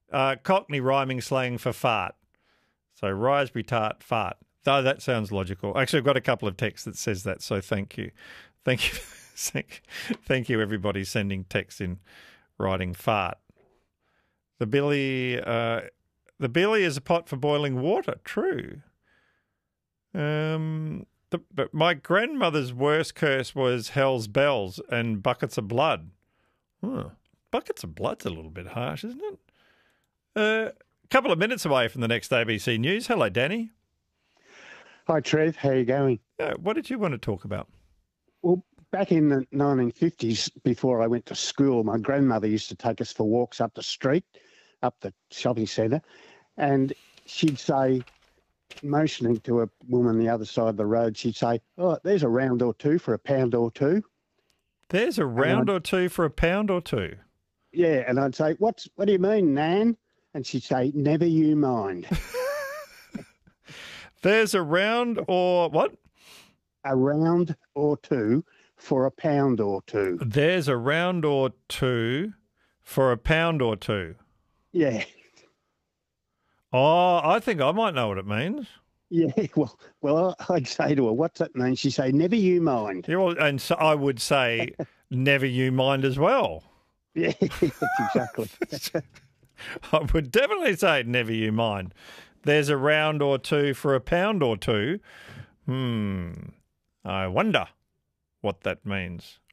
Cockney rhyming slang for fart. So raspberry tart, fart. Oh, that sounds logical. Actually, I've got a couple of texts that says that, so thank you. Thank you. Thank you, everybody sending texts in writing fart. The billy is a pot for boiling water. True. But my grandmother's worst curse was hell's bells and buckets of blood. Huh. Buckets of blood's a little bit harsh, isn't it? A couple of minutes away from the next ABC News. Hello, Danny. Hi, Trev. How you going? What did you want to talk about? Well, back in the 1950s, before I went to school, my grandmother used to take us for walks up the street, up the shopping centre, and she'd say, motioning to a woman the other side of the road, she'd say, "Oh, there's a round or two for a pound or two." There's a round or two for a pound or two? Yeah, and I'd say, what do you mean, Nan? And she'd say, "Never you mind." There's a round or what? A round or two for a pound or two. There's a round or two for a pound or two. Yeah. Oh, I think I might know what it means. Yeah, well, I'd say to her, "What's that mean?" She'd say, "Never you mind." Yeah, well, and so I would say, never you mind as well. Yeah, exactly. I would definitely say, never you mind. There's a round or two for a pound or two. I wonder what that means.